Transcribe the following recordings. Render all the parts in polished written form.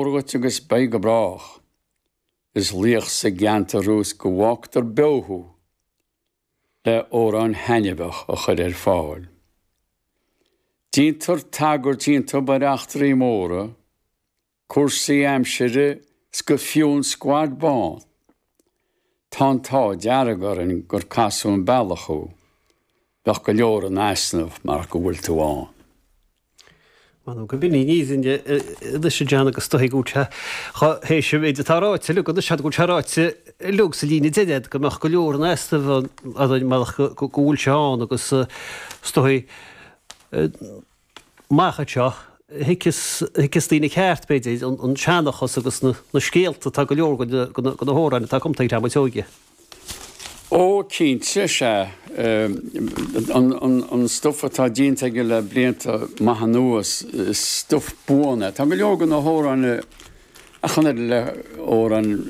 ógat agus bei go brach, is líoch sa geanta rús go bhachtar beothú le órán hennebach a chud fáil. Díntar tagur díntar bar achtarí móra, cuasaí aimsire go fiún squad bán. Tá dearagarin gur casún bailachú, bech go leor an eisnamh mar go bhfuil tú an. Manu go bin níos inde sé deanna agus stoigh gúte hééis sé bhéidir táráite lu go se go teráite lug sa lína déad go meach go leor an eisnamh go gúil seán agus stoigh maichateach Higus tína cheart beidir an seanachas agus na scéalta tá go leor go hóráin tá comtaí tá teoige. Ó cínte se an stufa tá dínta go le blianta maithanúas stuf buana. Tá go leor go na hóráine a chuna le óran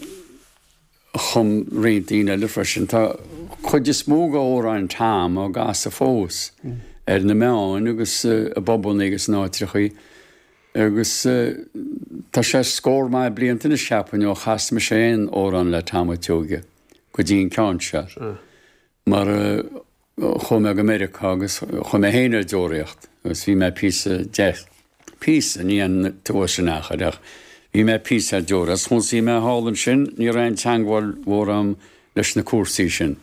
chum rédíine le freisin. Tá chuid is smóga óráin tám ó gas a fós na meáin agus a bobbun agus nátrichaí. Agus tá sé scór mai blianta na seapain ó chas me sé óran le táma teoge go dtíon ceanse. Mar chum ag America agus chum héanaar dóireacht agus bhí me písa níon tuaise nachach. Bhí me písa dóras chun sí me hálan sin ní raon teanghil mhór leis na cuasaí sin.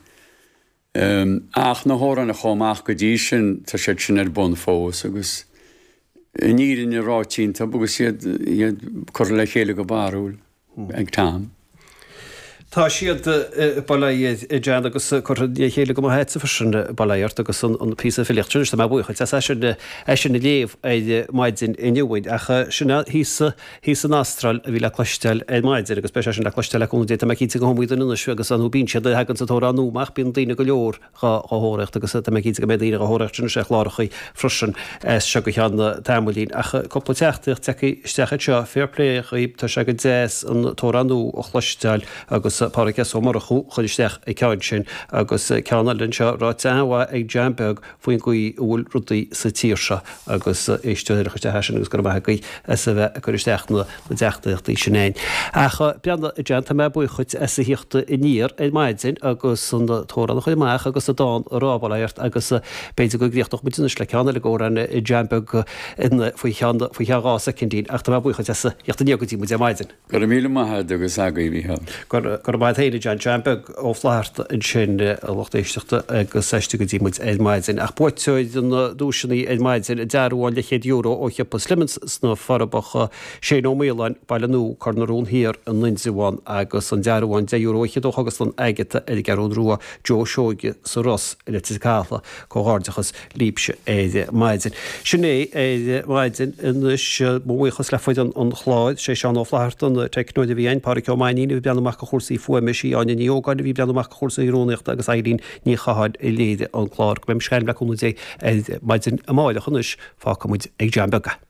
Ach na hóran a chomach go dtí sin tá sé sin ar bun fós agus nírin i rátínta bugus iad chur le chéile go barúil ag tám. Tá siad bailí dean agus chu chéile go héit sa farsin bailíart agus an písa filichtún tá bucha sin na léomh maididzin inniuhaid acha sinna hísa nástral a bhí le cloisteil maididzin agus pe sin le cloisteil leún déta me cí go homíid an inise agus an bín siad hagann sa tóranúach bíon daine go leor háirecht agus cí go méíine háirechtún sé chláirichaí frisin se go cheanna tamlín acha coppla teachtaíocht techa seo fairléich tá se go 10 an tóranú ó chloisteil agus páracha mar chuisteach ag ceann sin agus ceannalinn seo ráteha ag Jamberg faoin goí bhfuil rudaí sa tíirse agus éisteir chuiste hesin agus gur maithaí sa bheith a chuisteach na deachtaíochtaí sinnéin. Acha beanna i deanta me bu chuid sa hiochta i níor é maididzin agus an tóran chuid meach agus a dáin rábáirt agus beidir go gríochtach muidir le ceanna le ggóran i Jamberg faoi cheása cindín ach tá bu chuid sa hiochta níogadtí mu maididzin. Gur míle maithe agus agaí bhí. Gur maid héile Jan Jamberg ó flaart in sin lochtéisteachta agus 60 go muid maididzin ach buiteid an dúisinaí maididzin dearháin le €100 ó cheappa slimens sna farbacha sé ó mélein bailú carnarún hir an linsaháin agus an dearháin €10 agus an aigeta ag garún ruá Jo seoige sa Ross le tisála cóárdachas líbse maididzin. Sinné maididzin inis buchas le foiid an chláid sé seán ó flaart an teicnúid a bhíon páric máíine beanach go chósaí fuimiisi an níogáin bhí beanach chósa írónnacht agus éirín ní chaáid i léide an chlár go bim sceil leúna dé maididzin a máile chunis fá muid ag Jamberga.